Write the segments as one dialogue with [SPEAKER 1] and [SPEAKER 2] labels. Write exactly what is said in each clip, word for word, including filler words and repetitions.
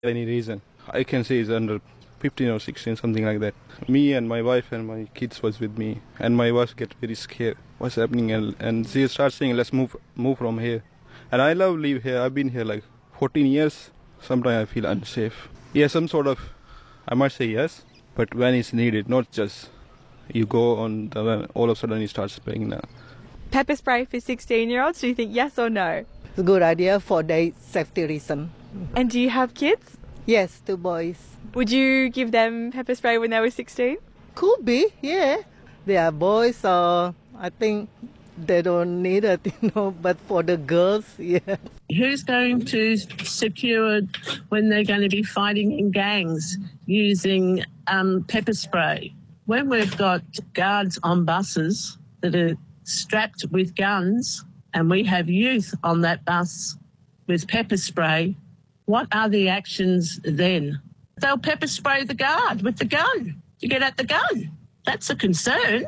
[SPEAKER 1] Any reason. I can say it's under fifteen or sixteen, something like that. Me and my wife and my kids was with me, and my wife get very scared what's happening, and, and she starts saying, let's move move from here. And I love live here. I've been here like fourteen years. Sometimes I feel unsafe. Yeah, some sort of, I might say yes, but when it's needed, not just you go on the, all of a sudden you start spraying now.
[SPEAKER 2] Pepper spray for sixteen-year-olds, do you think yes or no?
[SPEAKER 3] It's a good idea for their safety reason.
[SPEAKER 2] And do you have kids?
[SPEAKER 3] Yes, two boys.
[SPEAKER 2] Would you give them pepper spray when they were sixteen?
[SPEAKER 3] Could be, yeah. They are boys, so I think they don't need it, you know, but for the girls, yeah.
[SPEAKER 4] Who's going to secure when they're going to be fighting in gangs using um, pepper spray? When we've got guards on buses that are strapped with guns and we have youth on that bus with pepper spray, what are the actions then? They'll pepper spray the guard with the gun to get at the gun. That's a concern.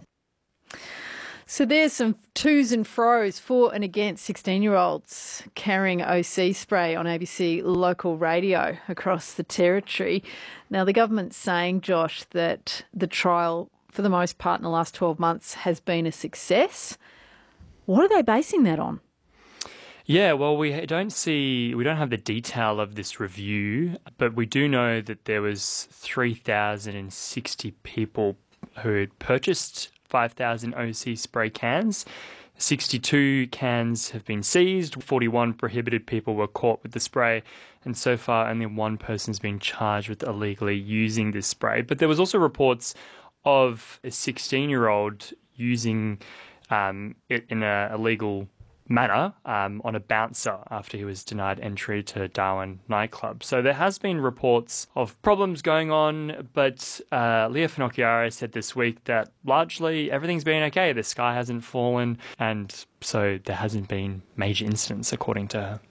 [SPEAKER 5] So there's some twos and fros for and against sixteen-year-olds carrying O C spray on A B C local radio across the territory. Now, the government's saying, Josh, that the trial, for the most part in the last twelve months, has been a success. What are they basing that on?
[SPEAKER 6] Yeah, well, we don't see, we don't have the detail of this review, but we do know that there was three thousand sixty people who had purchased five thousand O C spray cans. sixty-two cans have been seized, forty-one prohibited people were caught with the spray, and so far only one person's been charged with illegally using this spray. But there was also reports of a sixteen-year-old using um, it in an illegal manner um, on a bouncer after he was denied entry to Darwin nightclub. So there has been reports of problems going on, but uh, Leah Finocchiaro said this week that largely everything's been okay. The sky hasn't fallen, and so there hasn't been major incidents, according to her.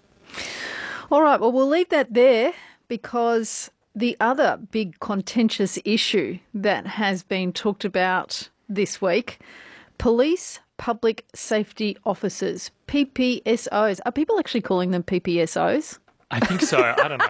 [SPEAKER 5] All right, well, we'll leave that there because the other big contentious issue that has been talked about this week, police public safety officers, P P S Os. Are people actually calling them P P S Os?
[SPEAKER 6] I think so. I don't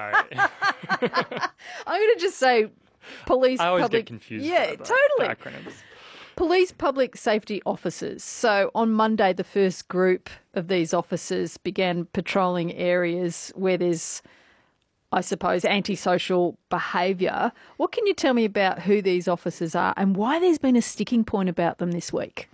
[SPEAKER 6] know.
[SPEAKER 5] I'm going to just say police
[SPEAKER 6] I always
[SPEAKER 5] public...
[SPEAKER 6] get confused
[SPEAKER 5] yeah,
[SPEAKER 6] by the,
[SPEAKER 5] totally.
[SPEAKER 6] the acronyms.
[SPEAKER 5] Police public safety officers. So on Monday, the first group of these officers began patrolling areas where there's, I suppose, antisocial behaviour. What can you tell me about who these officers are and why there's been a sticking point about them this week?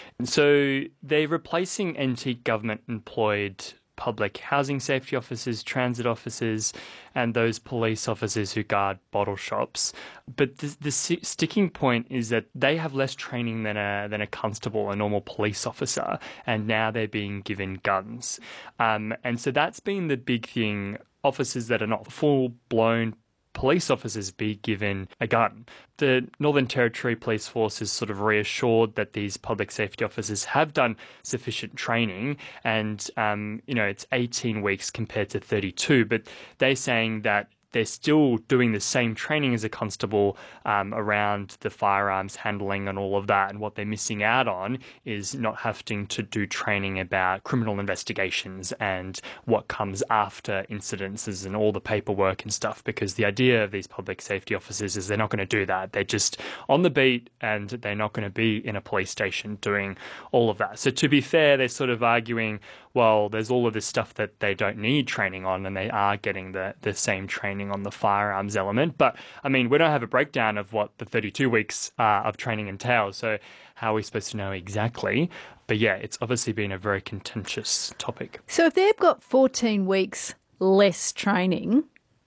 [SPEAKER 6] So they're replacing anti-government employed public housing safety officers, transit officers, and those police officers who guard bottle shops. But the, the sticking point is that they have less training than a than a constable, a normal police officer, and now they're being given guns. Um, and so that's been the big thing. Officers that are not full-blown police officers be given a gun. The Northern Territory Police Force is sort of reassured that these public safety officers have done sufficient training, and um, you know, it's eighteen weeks compared to thirty-two, but they're saying that they're still doing the same training as a constable um, around the firearms handling and all of that. And what they're missing out on is not having to do training about criminal investigations and what comes after incidences and all the paperwork and stuff, because the idea of these public safety officers is they're not going to do that. They're just on the beat and they're not going to be in a police station doing all of that. So to be fair, they're sort of arguing, well, there's all of this stuff that they don't need training on, and they are getting the, the same training on the firearms element. But, I mean, we don't have a breakdown of what the thirty-two weeks uh, of training entails, so how are we supposed to know exactly? But, yeah, it's obviously been a very contentious topic.
[SPEAKER 5] So if they've got fourteen weeks less training,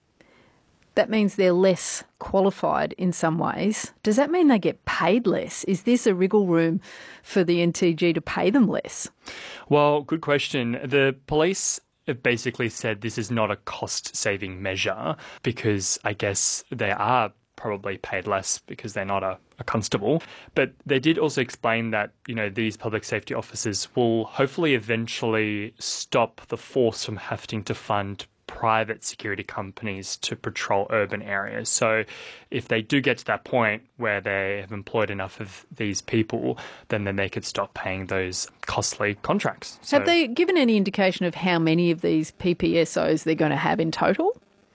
[SPEAKER 5] that means they're less qualified in some ways. Does that mean they get paid less? Is this a wriggle room for the N T G to pay them less?
[SPEAKER 6] Well, good question. The police have basically said this is not a cost-saving measure because I guess they are probably paid less because they're not a, a constable. But they did also explain that, you know, these public safety officers will hopefully eventually stop the force from having to fund private security companies to patrol urban areas. So if they do get to that point where they have employed enough of these people, then, then they could stop paying those costly contracts. So,
[SPEAKER 5] have they given any indication of how many of these P P S Os they're going to have in total?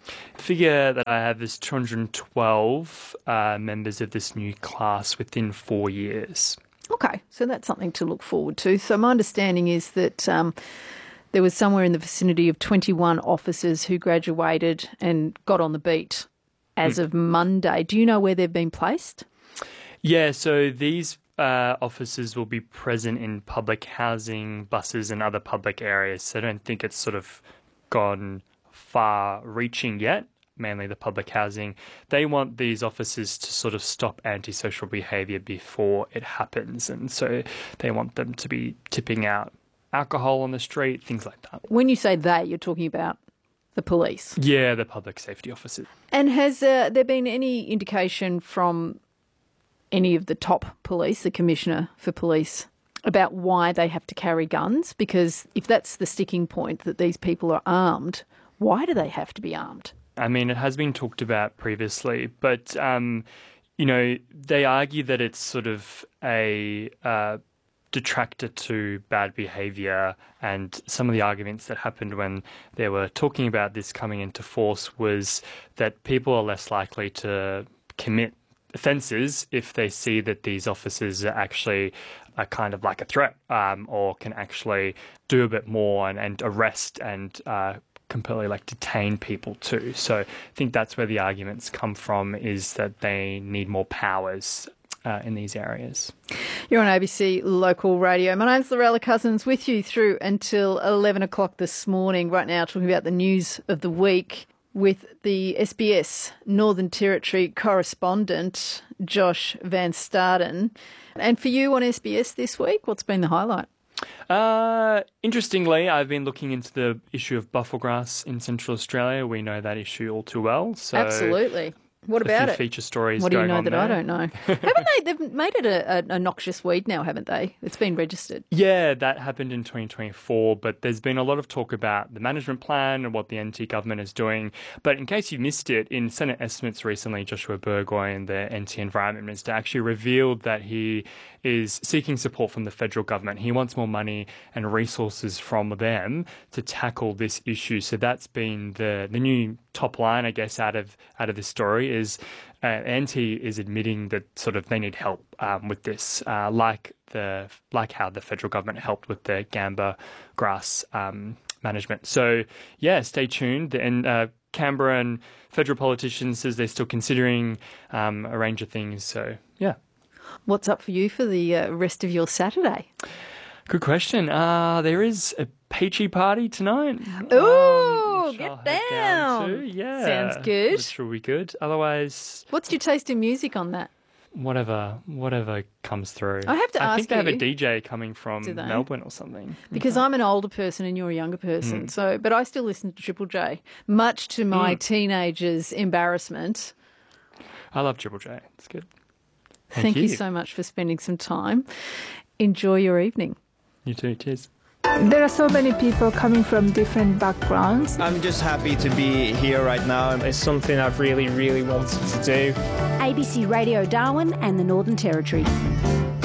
[SPEAKER 6] Figure that I have is two hundred twelve uh, members of this new class within four years.
[SPEAKER 5] Okay, so that's something to look forward to. So my understanding is that um, there was somewhere in the vicinity of twenty-one officers who graduated and got on the beat as mm. of Monday. Do you know where they've been placed?
[SPEAKER 6] Yeah, so these uh, officers will be present in public housing, buses and other public areas. So I don't think it's sort of gone far-reaching yet, mainly the public housing. They want these officers to sort of stop antisocial behaviour before it happens. And so they want them to be tipping out alcohol on the street, things like that.
[SPEAKER 5] When you say they, you're talking about the police?
[SPEAKER 6] Yeah, the public safety officers.
[SPEAKER 5] And has uh, there been any indication from any of the top police, the Commissioner for Police, about why they have to carry guns? Because if that's the sticking point, that these people are armed, why do they have to be armed?
[SPEAKER 6] I mean, it has been talked about previously, but, um, you know, they argue that it's sort of a uh, detractor to bad behaviour, and some of the arguments that happened when they were talking about this coming into force was that people are less likely to commit offences if they see that these officers are actually a kind of like a threat, um, or can actually do a bit more and, and arrest and uh, completely like detain people too. So I think that's where the arguments come from, is that they need more powers uh, in these areas.
[SPEAKER 5] You're on A B C Local Radio. My name's Lorella Cousins, with you through until eleven o'clock this morning. Right now, talking about the news of the week with the S B S Northern Territory correspondent, Josh Van Staden. And for you on S B S this week, what's been the highlight?
[SPEAKER 6] Uh, interestingly, I've been looking into the issue of bufflegrass in Central Australia. We know that issue all too well. So
[SPEAKER 5] absolutely. What about
[SPEAKER 6] a few
[SPEAKER 5] it?
[SPEAKER 6] Feature stories.
[SPEAKER 5] What do you know that
[SPEAKER 6] there.
[SPEAKER 5] I don't know? Haven't they? They've made it a, a, a noxious weed now, haven't they? It's been registered.
[SPEAKER 6] Yeah, that happened in twenty twenty-four, but there's been a lot of talk about the management plan and what the N T government is doing. But in case you missed it, in Senate estimates recently, Joshua Burgoyne, the N T Environment Minister, actually revealed that he is seeking support from the federal government. He wants more money and resources from them to tackle this issue. So that's been the the new top line, I guess, out of out of this story is uh, N T is admitting that sort of they need help um, with this, uh, like the like how the federal government helped with the Gamba grass um, management. So yeah, stay tuned. And uh, Canberra and federal politicians says they're still considering um, a range of things. So yeah.
[SPEAKER 5] What's up for you for the uh, rest of your Saturday?
[SPEAKER 6] Good question. Uh, there is a peachy party tonight.
[SPEAKER 5] Ooh,
[SPEAKER 6] um,
[SPEAKER 5] get down.
[SPEAKER 6] down yeah.
[SPEAKER 5] Sounds good.
[SPEAKER 6] Which will be good. Otherwise...
[SPEAKER 5] What's your taste in music on that?
[SPEAKER 6] Whatever, whatever comes through.
[SPEAKER 5] I have to
[SPEAKER 6] I
[SPEAKER 5] ask
[SPEAKER 6] think they have
[SPEAKER 5] you,
[SPEAKER 6] a D J coming from
[SPEAKER 5] do they?
[SPEAKER 6] Melbourne or something.
[SPEAKER 5] Because
[SPEAKER 6] okay.
[SPEAKER 5] I'm an older person and you're a younger person,
[SPEAKER 6] Mm.
[SPEAKER 5] so but I still listen to Triple J, much to my
[SPEAKER 6] Mm.
[SPEAKER 5] teenagers' embarrassment.
[SPEAKER 6] I love Triple J. It's good. Thank,
[SPEAKER 5] Thank you.
[SPEAKER 6] you
[SPEAKER 5] so much for spending some time. Enjoy your evening.
[SPEAKER 6] You too. Cheers.
[SPEAKER 7] There are so many people coming from different backgrounds.
[SPEAKER 8] I'm just happy to be here right now.
[SPEAKER 9] It's something I've really, really wanted to do.
[SPEAKER 10] A B C Radio Darwin and the Northern Territory.